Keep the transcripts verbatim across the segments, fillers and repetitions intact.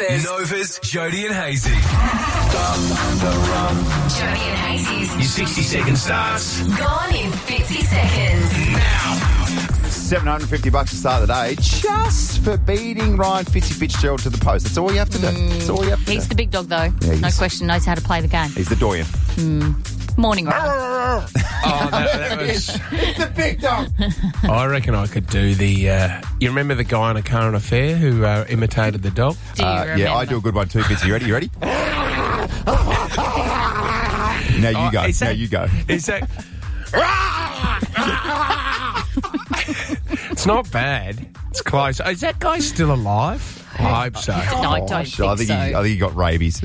this. Nova's Jody and Hazy. Jody and Hazy's Your sixty second starts gone in fifty seconds. now. seven hundred fifty bucks to start the day just for beating Ryan Fitzy Fitzgerald to the post. That's all you have to do. That's all you have to He's do. the big dog, though. Yeah, no he's- question, knows how to play the game. He's the doyen. Morning, Ryan. Oh, that, that was. He's the big dog. I reckon I could do the. Uh, you remember the guy on A Current Affair who uh, imitated the dog? Do you Uh, remember? yeah, I do a good one too, Fitzy. You ready? You ready? Now you Oh, go. is Now that- you go. Is that? It's not bad. It's close. Is that guy still alive? I hope so. No, I don't Gosh, think I think so. He, I think he got rabies.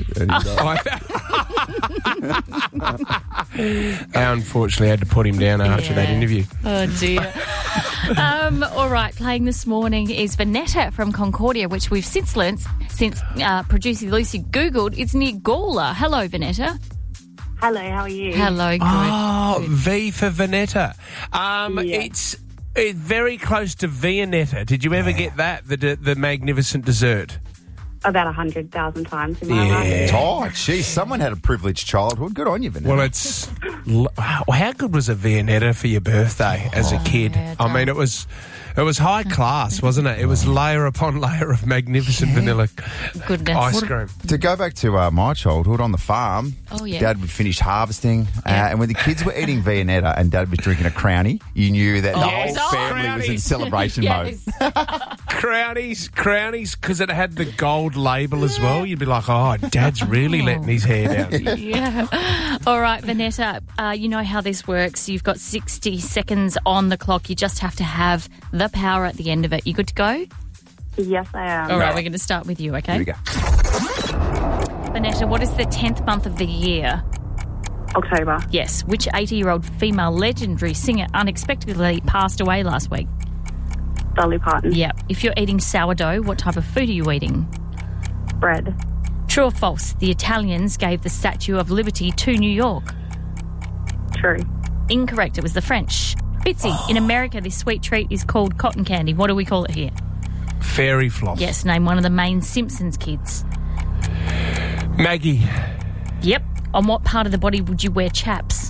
I unfortunately had to put him down after that Yeah. interview. Oh, dear. um, all right, playing this morning is Vanetta from Concordia, which we've since learnt, since uh, producer Lucy Googled, it's near Gawler. Hello, Vanetta. Hello, how are you? Hello, good. Oh, V for Vanetta. Um, Yeah. It's it's very close to Viennetta. Did you ever get that, the the magnificent dessert? About a hundred thousand times in my Yeah. life. Oh, geez, someone had a privileged childhood. Good on you, Vanessa. Well, it's l- wow, how good was a Viennetta for your birthday as a kid? yeah, I mean, it was it was high class, wasn't it? It was layer upon layer of magnificent vanilla Goodness. ice cream. To go back to uh, my childhood on the farm, Oh, yeah. Dad would finish harvesting, Yeah. uh, and when the kids were eating Viennetta and Dad was drinking a Crownie, you knew that the Yes. whole Oh, family was in Crownies. celebration mode. Yes. Crownies, crownies, because it had the gold label as well. You'd be like, oh, Dad's really letting his hair down. Yeah. All right, Vanetta, uh, you know how this works. You've got sixty seconds on the clock. You just have to have the power at the end of it. You good to go? Yes, I am. All right, we're going to start with you, okay? Here we go. Vanetta, what is the tenth month of the year? October. Yes. Which eighty-year-old female legendary singer unexpectedly passed away last week? Dolly Parton. Yeah. If you're eating sourdough, what type of food are you eating? Bread. True or false? The Italians gave the Statue of Liberty to New York. True. Incorrect. It was the French. Bitsy, in America, this sweet treat is called cotton candy. What do we call it here? Fairy floss. Yes, name one of the main Simpsons kids. Maggie. Yep. On what part of the body would you wear chaps?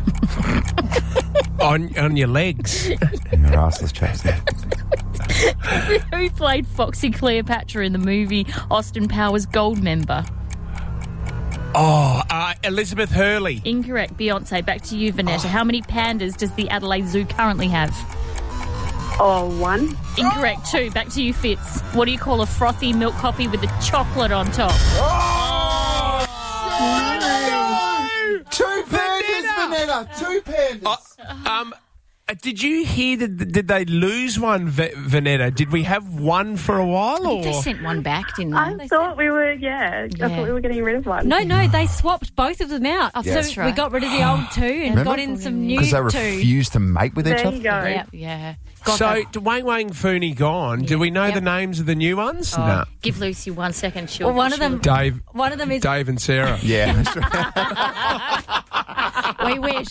On on your legs. Your arseless chaps there. Who played Foxy Cleopatra in the movie Austin Powers Goldmember? Oh, uh, Elizabeth Hurley. Incorrect. Beyonce, back to you, Vanessa. How many pandas does the Adelaide Zoo currently have? Oh, one. Incorrect. Two. Back to you, Fitz. What do you call a frothy milk coffee with the chocolate on top? Two pandas, Vanetta. Two pandas. Um, uh, did you hear that? Did they lose one, v- Vanetta? Did we have one for a while, or They sent one back, didn't they? I thought we were, yeah, I Yeah. thought we were getting rid of one. No, no, they swapped both of them out. Yeah. So That's we right. got rid of the old two and Remember? got in some new Because they two. refused to mate with each There other? you go. Yeah, yeah. God, so? that- d- Wang Wang Fooney gone. Do we know Yep. the names of the new ones? Oh, No. Give Lucy one second. She'll, Well, one of she'll- them, Dave, one of them is Dave and Sarah. Yeah, that's right. we wish.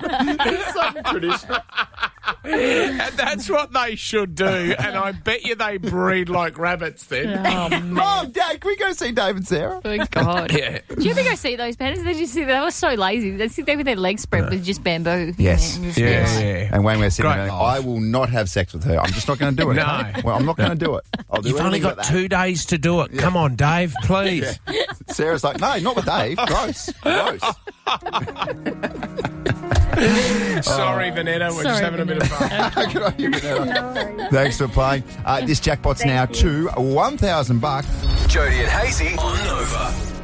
And that's what they should do. And I bet you they breed like rabbits then. Oh, man. Mom, Dad, can we go see Dave and Sarah? Oh, God. Yeah. Do you ever go see those pandas? They just they were so lazy. They sit there with their legs spread with just bamboo. Yes. Yeah. Yeah, yeah. And Wayne, we're sitting Great there, life. I will not have sex with her. I'm just not going to do it. No. Well, I'm not going to do it. I'll do You've only anything got but two days to do it. Come on, Dave, please. that. Sarah's like, no, not with Dave. Gross. Gross. Sorry, Vanetta. We're just Sorry, having a bit of fun. Good on you, Vanessa. No worries. Thanks for playing. Uh, this jackpot's now to one thousand bucks. Jody and Hazy on Nova.